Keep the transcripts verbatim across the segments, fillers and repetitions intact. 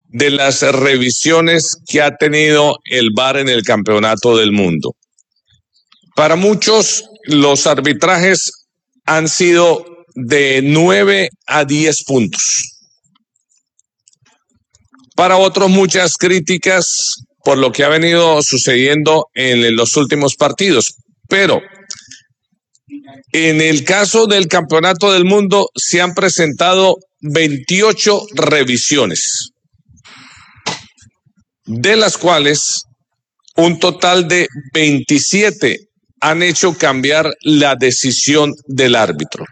de las revisiones que ha tenido el V A R en el Campeonato del Mundo. Para muchos, los arbitrajes han sido de nueve a diez puntos. Para otros, muchas críticas por lo que ha venido sucediendo en los últimos partidos. Pero en el caso del Campeonato del Mundo se han presentado veintiocho revisiones, de las cuales un total de veintisiete han hecho cambiar la decisión del árbitro.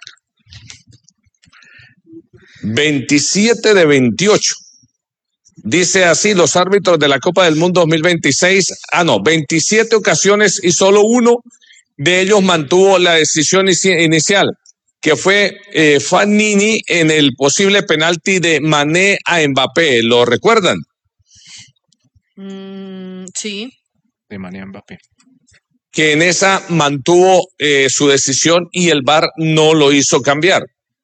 veintisiete de veintiocho. Dice así, los árbitros de la Copa del Mundo dos mil veintiséis, ah no, veintisiete ocasiones y solo uno de ellos mantuvo la decisión inicial, que fue eh, Fanini en el posible penalti de Mané a Mbappé. ¿Lo recuerdan? Mm, sí. De Mané a Mbappé. Que en esa mantuvo eh, su decisión y el V A R no lo hizo cambiar.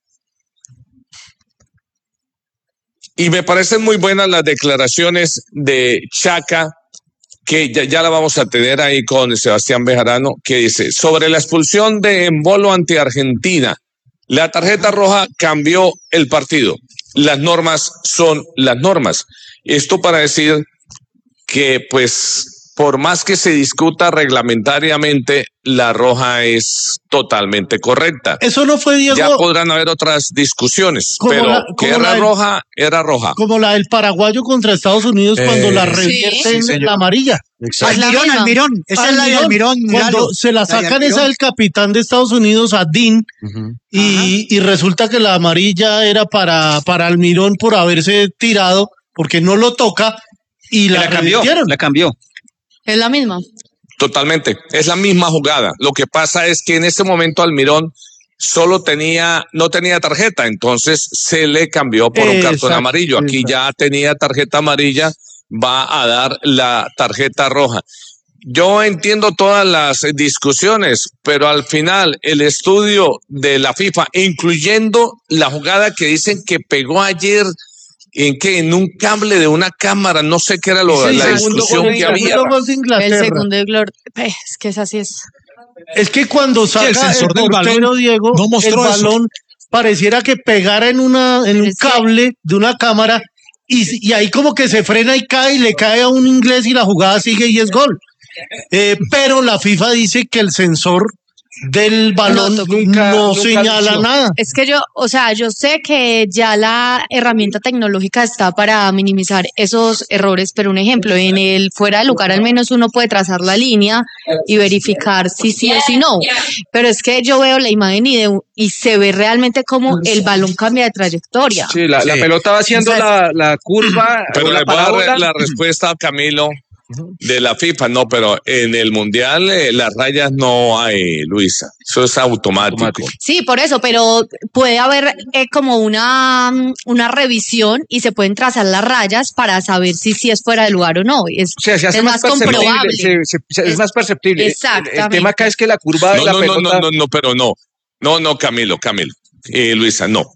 Y me parecen muy buenas las declaraciones de Chaca, que ya, ya la vamos a tener ahí con Sebastián Bejarano, que dice, sobre la expulsión de Embolo ante Argentina, la tarjeta roja cambió el partido. Las normas son las normas. Esto para decir que, pues, por más que se discuta reglamentariamente, la roja es totalmente correcta. Eso no fue, Diego. Ya podrán haber otras discusiones, como pero la, que como era la, roja, era roja. Como la del paraguayo contra Estados Unidos eh, cuando la revierten sí, sí, la amarilla. Almirón, Almirón. Esa es la de Almirón. Cuando Lalo, se la sacan la esa del capitán de Estados Unidos, a Dean, uh-huh. y, y resulta que la amarilla era para, para Almirón por haberse tirado, porque no lo toca, y la, la cambió. La cambió. Es la misma. Totalmente, es la misma jugada. Lo que pasa es que en ese momento Almirón solo tenía, no tenía tarjeta, entonces se le cambió por un cartón exacto, amarillo. Aquí exacto. ya tenía tarjeta amarilla, va a dar la tarjeta roja. Yo entiendo todas las discusiones, pero al final el estudio de la FIFA, incluyendo la jugada que dicen que pegó ayer, en que en un cable de una cámara, no sé qué era lo, sí, la discusión que había. El segundo de Glor, es que es así es. Es que cuando saca sí, el, el portero, balón, Diego, no el balón eso. Pareciera que pegara en una en un cable de una cámara y, y ahí como que se frena y cae y le cae a un inglés y la jugada sigue y es gol. Eh, pero la FIFA dice que el sensor del balón no, nunca, no nunca señala nunca nada. Es que yo, o sea, yo sé que ya la herramienta tecnológica está para minimizar esos errores, pero un ejemplo, en el fuera de lugar al menos uno puede trazar la línea y verificar si sí o si no, pero es que yo veo la imagen y, de, y se ve realmente como el balón cambia de trayectoria. Sí, la, sí. la pelota va haciendo o sea, la, la curva. Pero le voy a dar la respuesta a Camilo. De la FIFA, no, pero en el Mundial eh, las rayas no hay, Luisa. Eso es automático. automático. Sí, por eso, pero puede haber eh, como una, una revisión y se pueden trazar las rayas para saber si, si es fuera de lugar o no. Es, o sea, se hace es más, más comprobable. Se, se, se, es, es más perceptible. Exactamente. El, el tema acá es que la curva no, de la no, pelota... No, no, no, no, pero no. No, no, Camilo, Camilo. Eh, Luisa, no.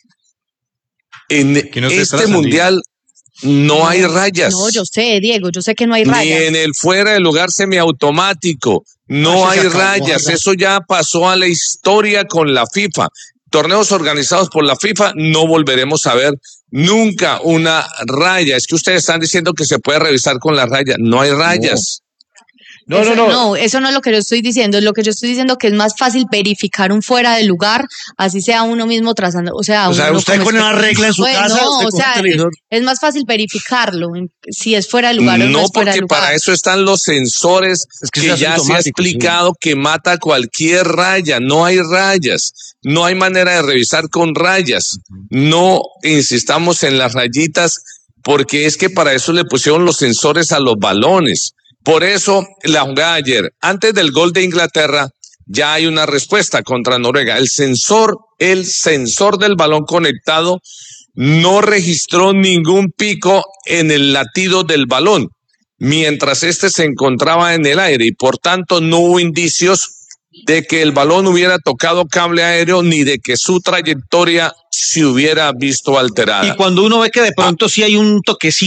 En este Mundial... No hay rayas. No, yo sé, Diego, yo sé que no hay rayas. Ni en el fuera de lugar semiautomático. No ah, hay rayas. Acabó, Eso ya pasó a la historia con la FIFA. Torneos organizados por la FIFA, no volveremos a ver nunca una raya. Es que ustedes están diciendo que se puede revisar con la raya. No hay rayas. No. No, eso, no, no. No, eso no es lo que yo estoy diciendo. Es lo que yo estoy diciendo que es más fácil verificar un fuera de lugar, así sea uno mismo trazando. O sea, o sea uno usted pone una regla en su bueno, casa. No, o sea, es, es más fácil verificarlo si es fuera de lugar no, o no es fuera de lugar. No, porque para eso están los sensores es que, que ya se ha explicado sí. que mata cualquier raya. No hay rayas. No hay manera de revisar con rayas. No insistamos en las rayitas porque es que para eso le pusieron los sensores a los balones. Por eso, la jugada ayer, antes del gol de Inglaterra, ya hay una respuesta contra Noruega. El sensor, el sensor del balón conectado no registró ningún pico en el latido del balón, mientras este se encontraba en el aire y por tanto no hubo indicios de que el balón hubiera tocado cable aéreo ni de que su trayectoria se hubiera visto alterada. Y cuando uno ve que de pronto ah. sí hay un toquecito